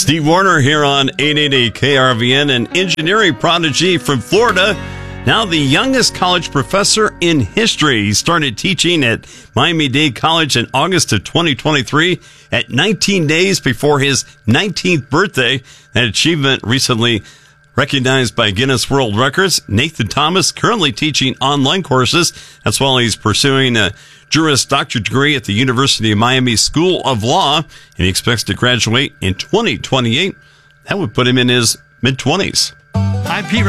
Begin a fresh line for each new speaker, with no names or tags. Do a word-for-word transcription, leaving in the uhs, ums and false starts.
Steve Warner here on eight eighty K R V N, an engineering prodigy from Florida. Now the youngest college professor in history. He started teaching at Miami-Dade College in August of twenty twenty-three at nineteen days before his nineteenth birthday. That achievement recently recognized by Guinness World Records. Nathan Thomas currently teaching online courses. That's while he's pursuing a Juris Doctorate degree at the University of Miami School of Law, and he expects to graduate in twenty twenty-eight. That would put him in his mid-twenties.
I'm Pete